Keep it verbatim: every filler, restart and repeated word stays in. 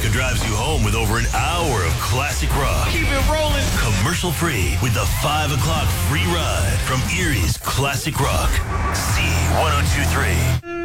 America drives you home with over an hour of classic rock. Keep it rolling. Commercial free with the five o'clock free ride from Erie's Classic Rock. C one oh two three.